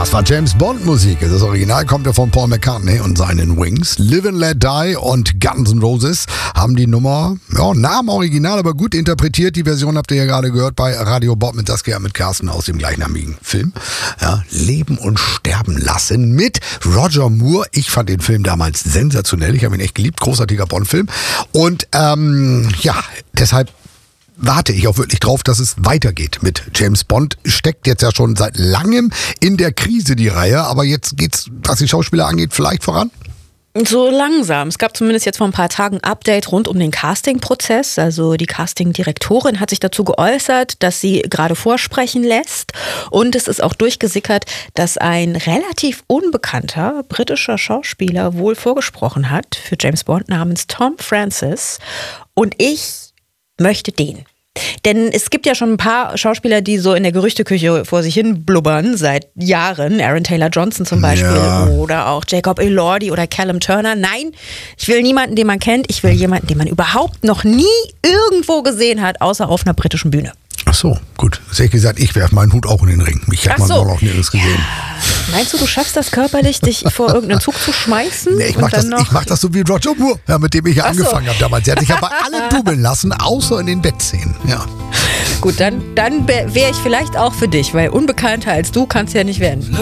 Das war James Bond Musik. Das Original kommt ja von Paul McCartney und seinen Wings. Live and Let Die und Guns N' Roses haben die Nummer, Namen Original, aber gut interpretiert. Die Version habt ihr ja gerade gehört bei Radio Bob mit Saskia, mit Carsten aus dem gleichnamigen Film. Ja, Leben und Sterben lassen mit Roger Moore. Ich fand den Film damals sensationell. Ich habe ihn echt geliebt. Großartiger Bond-Film. Und deshalb warte ich auch wirklich drauf, dass es weitergeht mit James Bond. Steckt jetzt ja schon seit langem in der Krise, die Reihe. Aber jetzt geht's, was die Schauspieler angeht, vielleicht voran? So langsam. Es gab zumindest jetzt vor ein paar Tagen ein Update rund um den Casting-Prozess. Also die Casting-Direktorin hat sich dazu geäußert, dass sie gerade vorsprechen lässt. Und es ist auch durchgesickert, dass ein relativ unbekannter britischer Schauspieler wohl vorgesprochen hat für James Bond namens Tom Francis. Und ich möchte den. Denn es gibt ja schon ein paar Schauspieler, die so in der Gerüchteküche vor sich hin blubbern seit Jahren. Aaron Taylor-Johnson zum Beispiel oder auch Jacob Elordi oder Callum Turner. Nein, ich will niemanden, den man kennt. Ich will jemanden, den man überhaupt noch nie irgendwo gesehen hat, außer auf einer britischen Bühne. Ach so, gut. Das hätte ich gesagt, ich werfe meinen Hut auch in den Ring. Mich hat man auch noch nirgends gesehen. Ja. Meinst du schaffst das körperlich, dich vor irgendeinen Zug zu schmeißen? Nee, ich mach das so wie Roger Moore, mit dem ich ja angefangen habe damals. Der hat sich aber alle dubeln lassen, außer in den Bettszenen. Ja. Gut, dann wäre ich vielleicht auch für dich, weil unbekannter als du kannst ja nicht werden.